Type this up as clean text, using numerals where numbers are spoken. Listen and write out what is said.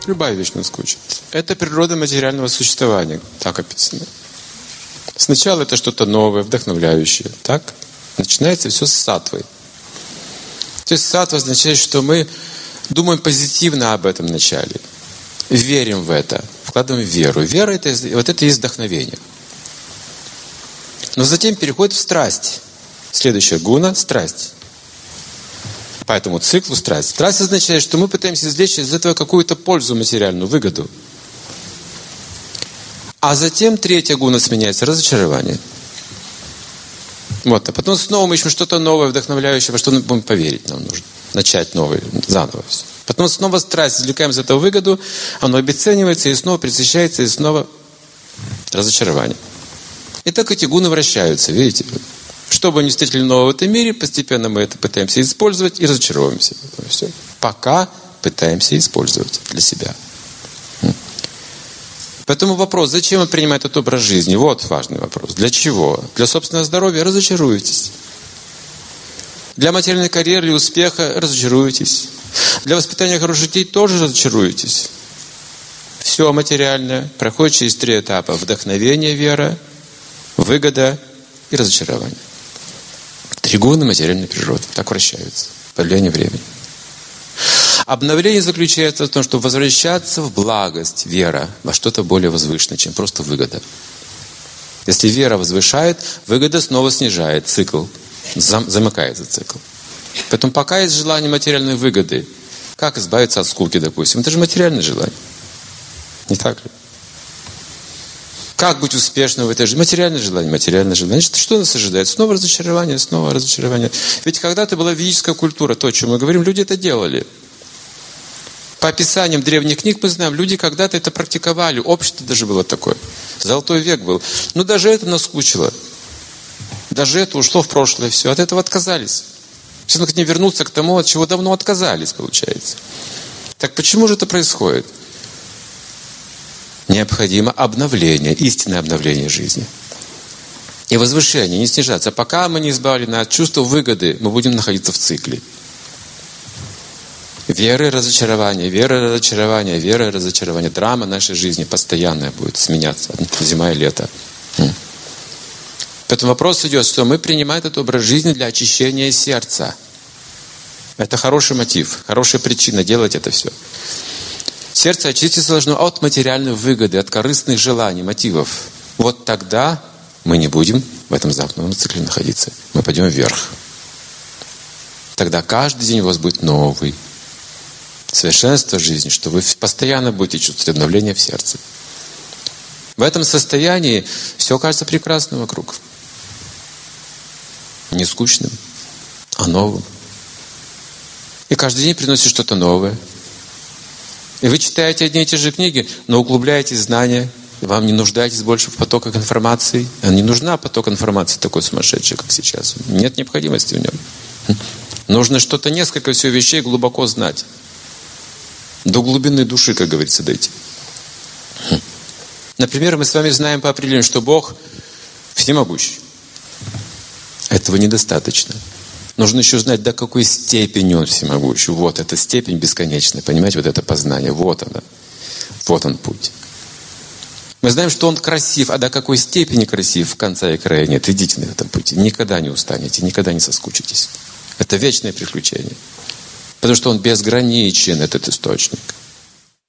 любая вещь наскучит. Это природа материального существования, так описано. Сначала это что-то новое, вдохновляющее. Так? Начинается все с саттвы. То есть саттва означает, что мы думаем позитивно об этом начале. Верим в это. Вкладываем веру. Вера это, вот это и есть вдохновение. Но затем переходит в страсть. Следующая гуна – страсть. По этому циклу страсть. Страсть означает, что мы пытаемся извлечь из этого какую-то пользу материальную, выгоду. А затем третья гуна сменяется – разочарование. Вот. А потом снова мы ищем что-то новое, вдохновляющее, во что мы будем поверить нам нужно. Начать новое, заново все. Потом снова страсть, извлекаем из этого выгоду, оно обесценивается, и снова пресыщается, и снова разочарование. И так эти гуны вращаются, видите? Что бы ни встретили нового в этом мире, постепенно мы это пытаемся использовать и разочаровываемся. Все. Пока пытаемся использовать для себя. Поэтому вопрос, зачем вы принимаете этот образ жизни? Вот важный вопрос. Для чего? Для собственного здоровья разочаруетесь. Для материальной карьеры и успеха разочаруетесь. Для воспитания хороших детей тоже разочаруетесь. Все материальное проходит через 3 этапа. Вдохновение, вера, выгода и разочарование. 3 гуны материальной природы. Так вращаются по влиянию времени. Обновление заключается в том, чтобы возвращаться в благость, вера, во что-то более возвышенное, чем просто выгода. Если вера возвышает, выгода снова снижает цикл, замыкается цикл. Поэтому пока есть желание материальной выгоды, как избавиться от скуки, допустим, это же материальное желание. Не так ли? Как быть успешным в этой жизни? Материальное желание, материальное желание. Значит, что нас ожидает? Снова разочарование, снова разочарование. Ведь когда-то была ведическая культура, то, о чем мы говорим, люди это делали. По описаниям древних книг мы знаем, люди когда-то это практиковали. Общество даже было такое. Золотой век был. Но даже это наскучило. Даже это ушло в прошлое. Все, от этого отказались. Сейчас мы хотим вернуться к тому, от чего давно отказались, получается. Так почему же это происходит? Необходимо обновление, истинное обновление жизни. И возвышение, не снижаться. Пока мы не избавлены от чувства выгоды, мы будем находиться в цикле. Вера, разочарование, вера, разочарование, вера, разочарование. Драма нашей жизни постоянная будет сменяться. Зима и лето. Поэтому вопрос идет, что мы принимаем этот образ жизни для очищения сердца. Это хороший мотив, хорошая причина делать это все. Сердце очиститься должно от материальной выгоды, от корыстных желаний, мотивов. Вот тогда мы не будем в этом замкнутом цикле находиться. Мы пойдем вверх. Тогда каждый день у вас будет новый. Совершенство жизни, что вы постоянно будете чувствовать обновление в сердце. В этом состоянии все кажется прекрасным вокруг. Не скучным, а новым. И каждый день приносит что-то новое. И вы читаете одни и те же книги, но углубляете знания. Вам не нуждаетесь больше в потоках информации. Не нужна поток информации такой сумасшедший, как сейчас. Нет необходимости в нем. Нужно что-то, несколько всего вещей глубоко знать. До глубины души, как говорится, дойти. Например, мы с вами знаем по определению, что Бог всемогущий. Этого недостаточно. Нужно еще знать, до какой степени Он всемогущий. Вот эта степень бесконечная. Понимаете, вот это познание. Вот она. Вот он путь. Мы знаем, что Он красив, а до какой степени красив, конца и края нет. Идите на этом пути. Никогда не устанете, никогда не соскучитесь. Это вечное приключение. Потому что Он безграничен, этот источник.